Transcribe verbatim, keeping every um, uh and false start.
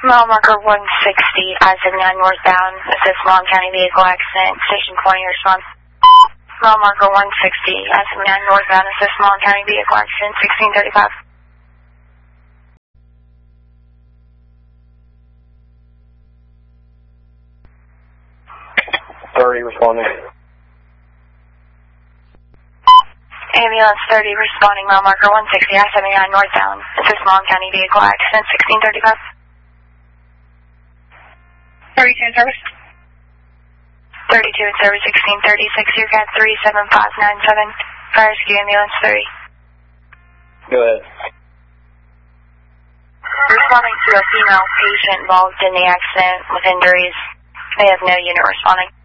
Mile marker one sixty, I seventy-nine northbound, assist Long County vehicle accident, station twenty, response. Mile marker one sixty, I seventy-nine northbound, assist Long County vehicle accident, sixteen thirty-five. thirty responding. Ambulance thirty responding, mile marker one sixty, I seventy-nine northbound, assist Long County vehicle accident, sixteen thirty-five. thirty-two in service. thirty-two in service, sixteen thirty-six, your cat three seven five nine seven, fire rescue ambulance thirty. Go ahead. Responding to a female patient involved in the accident with injuries. They have no unit responding.